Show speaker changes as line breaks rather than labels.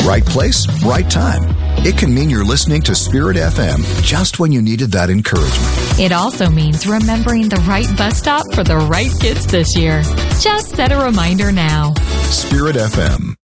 Right place, right time. It can mean you're listening to Spirit FM just when you needed that encouragement.
It also means remembering the right bus stop for the right kids this year. Just set a reminder now.
Spirit FM.